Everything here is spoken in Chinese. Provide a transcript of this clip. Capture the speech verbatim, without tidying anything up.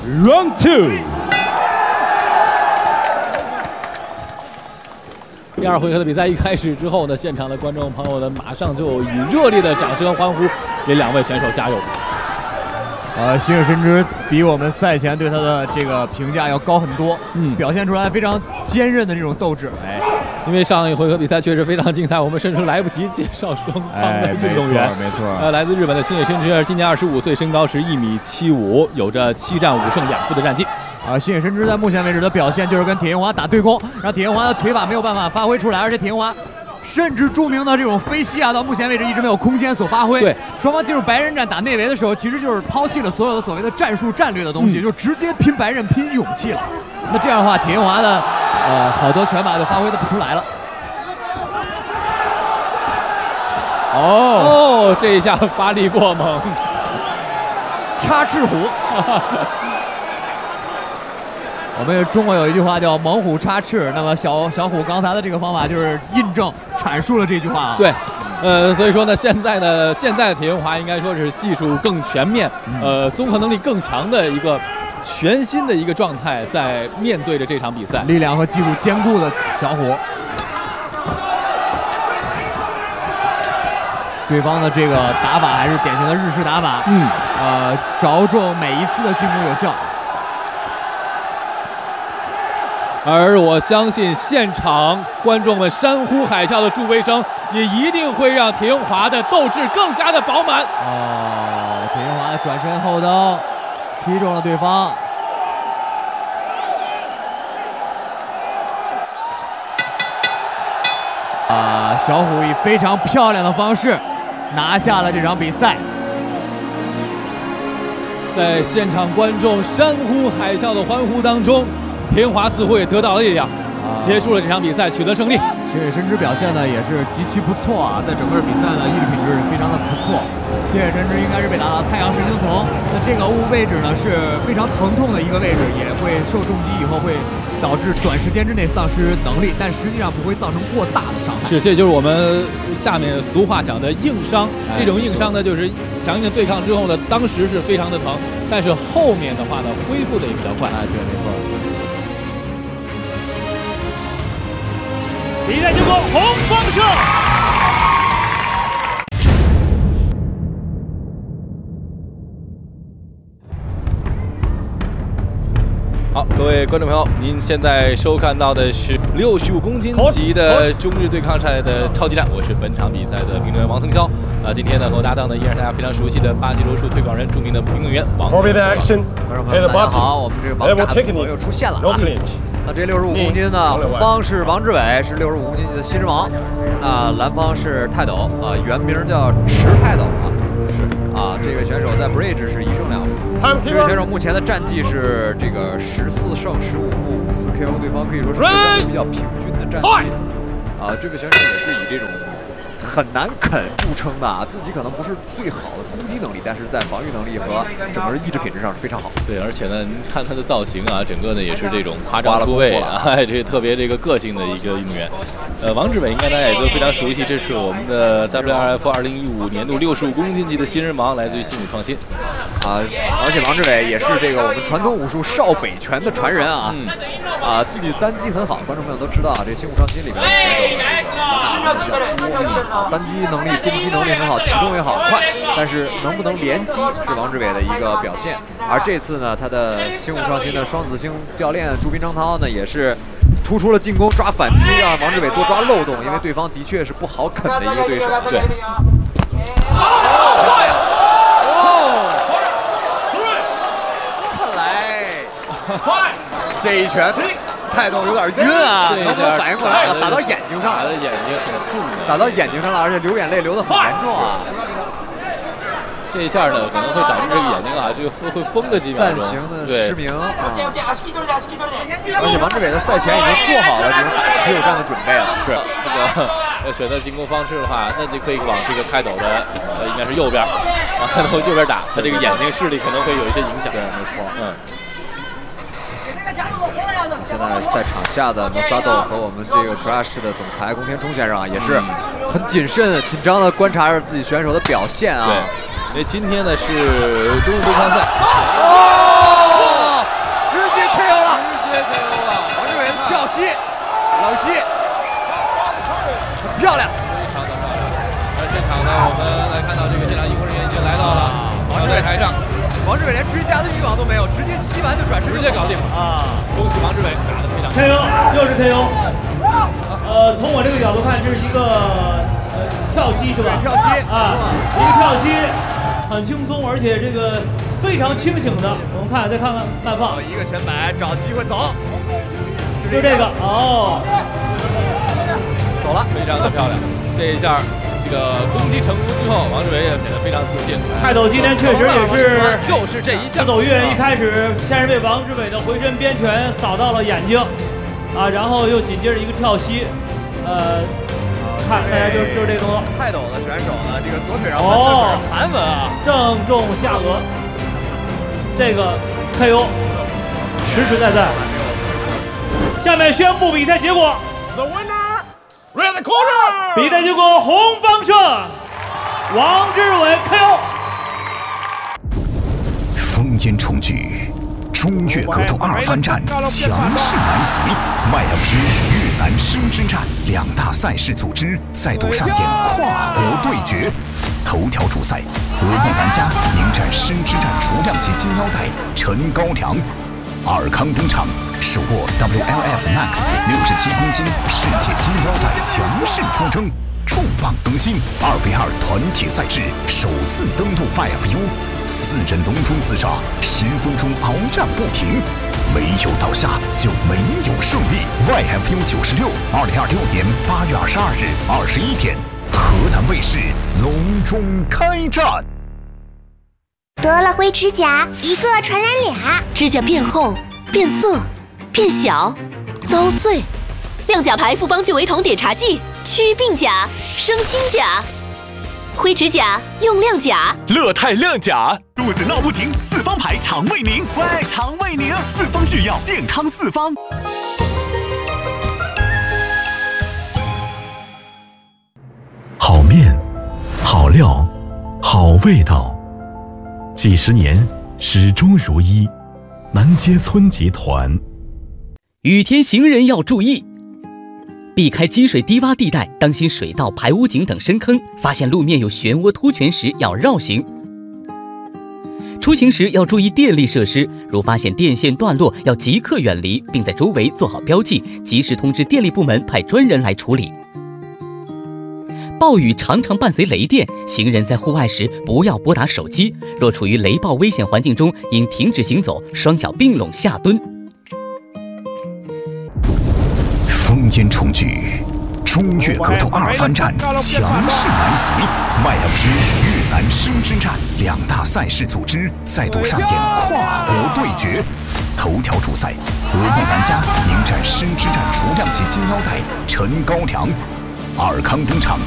Round two。第二回合的比赛一开始之后呢，现场的观众朋友呢，马上就以热烈的掌声欢呼给两位选手加油。 呃，新野伸之比我们赛前对他的这个评价要高很多， 嗯， 表现出来非常坚韧的这种斗志。哎， 因为上一回合比赛确实非常精彩，我们甚至来不及介绍双方的运动员。 哎、没错， 呃，来自日本的新野伸之，今年二十五岁，身高是一米七五，有着七战五胜两负的战绩。 啊，新野伸之在目前为止的表现就是跟铁英华打对攻，让铁英华的腿法没有办法发挥出来，而且铁英华甚至著名的这种飞膝啊，到目前为止一直没有空间所发挥。 对， 双方进入白刃战打内围的时候，其实就是抛弃了所有的所谓的战术战略的东西，嗯、就直接拼白刃拼勇气了。那这样的话，铁英华的呃好多拳法就发挥的不出来了。 哦，这一下发力过猛， 插翅虎。我们中国有一句话叫猛虎插翅，那么小小虎刚才的这个方法就是印证阐述了这句话啊。 对，呃，所以说呢，现在呢，现在的铁英华应该说是技术更全面，呃，综合能力更强的一个全新的一个状态，在面对着这场比赛， 力量和技术兼顾的小虎。对方的这个打法还是典型的日式打法， 嗯， 呃，着重每一次的进攻有效。 而我相信现场观众们山呼海啸的助威声，也一定会让铁英华的斗志更加的饱满。 哦，铁英华转身后刀踢中了对方。啊，小虎以非常漂亮的方式拿下了这场比赛。 在现场观众山呼海啸的欢呼当中，铁英华似乎也得到了力量，啊、结束了这场比赛，取得胜利。 新野伸之表现呢也是极其不错啊，在整个比赛呢意志品质非常的不错。新野伸之应该是被打到太阳神经丛，那这个位置呢是非常疼痛的一个位置，也会受重击以后会导致短时间之内丧失能力，但实际上不会造成过大的伤害。 是，这就是我们下面俗话讲的硬伤。哎、这种硬伤呢，就是强硬的对抗之后呢，当时是非常的疼，但是后面的话呢，恢复的也比较快。 哎，对，没错。 比赛结果，红方胜。 好，各位观众朋友，您现在收看到的是六十五公斤级的中日对抗赛的超级战，我是本场比赛的评论员王腾霄。啊，今天呢，和我搭档呢依然是大家非常熟悉的巴西柔术推广人、著名的评论员王腾霄。 观众朋友们，大家好，我们这个王炸的朋友又出现了啊。那这六十五公斤呢，红方是王志伟，是六十五公斤的新人王。那蓝方是泰斗啊，原名叫池泰斗啊，是啊，这个选手在 Bridge 是一胜两负。这位选手目前的战绩是这个十四胜十五负五次 K O， 对方可以说是相对比较平均的战绩。啊，这个选手也是以这种很难啃著称的啊，自己可能不是最好的攻击能力，但是在防御能力和整个意志品质上是非常好。 对，而且呢，您看他的造型啊，整个呢也是这种夸张出位啊，这特别这个个性的一个运动员。呃，王志伟应该大家也都非常熟悉，这是我们的 W R F 二零一五年度六十五公斤级的新人王，来自于新武创新。 啊，而且王志伟也是这个我们传统武术少北拳的传人啊，嗯、啊，自己单击很好，观众朋友都知道啊，这新武创新里面的选手散打比较多，单击能力、重击能力很好，启动也好快，但是能不能连击是王志伟的一个表现。而这次呢，他的新武创新的双子星教练朱斌章涛呢，也是突出了进攻，抓反击，让王志伟多抓漏洞，因为对方的确是不好啃的一个对手。对。看来这一拳泰斗有点晕啊，能不能反应过来？打到眼睛上， 打到眼睛很重的， 打到眼睛上了，而且流眼泪流得很严重啊。 这一下呢，可能会导致这个眼睛啊，这个会封个几秒钟， 暂行的失明啊。而且王志伟的赛前已经做好了这种打持久战的准备了。 是那个要选择进攻方式的话，那就可以往这个泰斗的呃应该是右边，往泰斗右边打，他这个眼睛视力可能会有一些影响。 对，没错， 嗯。 现在在场下的 Mosado 和我们这个 Crush 的总裁宫田冲先生啊，也是很谨慎、紧张的观察着自己选手的表现啊。 对，因为今天呢是中日对抗赛。 哦！ 我们来看到这个现场医护人员已经来到了跳在台上， 王志伟连追加的欲望都没有，直接骑完就转身直接搞定了啊！恭喜王志伟打得非常 K O， 又是 K O。呃，从我这个角度看，这是一个呃跳膝是吧？ 跳膝啊，一个跳膝，很轻松，而且这个非常清醒的。我们看，再看看慢放， 一个全摆，找机会走， 就这个哦， 走了，非常的漂亮。这一下，这个攻击成功之后，王志伟也显得非常自信。 泰斗今天确实也是， 就是这一下， 走跃一开始先是被王志伟的回身鞭拳扫到了眼睛。啊，然后又紧接着一个跳膝，呃，看大家就就是这个动作。 泰斗的选手呢，这个左腿上稳的可是韩稳啊， 正中下颚，这个 K O， 实实在在。下面宣布比赛结果 ，The winner, red corner。 比赛结果，红方胜，王志伟 K O。 烽烟重聚。中越格斗二番战强势来袭 ，Y F U 越南生之战两大赛事组织再度上演跨国对决。头条主赛，俄梦玩家迎战生之战雏量级金腰带陈高粱，尔康登场，手握 W L F Max 六十七公斤世界金腰带强势出征。重磅更新，二 v 二团体赛制首次登陆 Y F U。四人笼中厮杀，十分钟鏖战不停，没有倒下就没有胜利。Y F U 九十六，二零二六年八月二十二日二十一点，河南卫视隆中开战。 得了灰指甲，一个传染俩， 指甲变厚、变色、变小、遭碎。亮甲牌复方聚维酮碘茶剂，祛病甲，生新甲。灰指甲用亮甲， 乐泰亮甲，肚子闹不停，四方牌肠胃宁，喂，肠胃宁，四方制药，健康四方。 好面，好料，好味道，几十年始终如一。南街村集团。 雨天行人要注意。避开积水低洼地带，当心水道、排污井等深坑。发现路面有漩涡凸泉时，要绕行。出行时要注意电力设施，如发现电线断落，要即刻远离，并在周围做好标记，及时通知电力部门派专人来处理。暴雨常常伴随雷电，行人在户外时不要拨打手机。若处于雷暴危险环境中，应停止行走，双脚并拢下蹲。 烽烟重聚，中越格斗二番战强势来袭 ，Y F U 越南生之战两大赛事组织再度上演跨国对决。头条主赛，俄梦玩家迎战生之战雏量级金腰带陈高粱，尔康登场，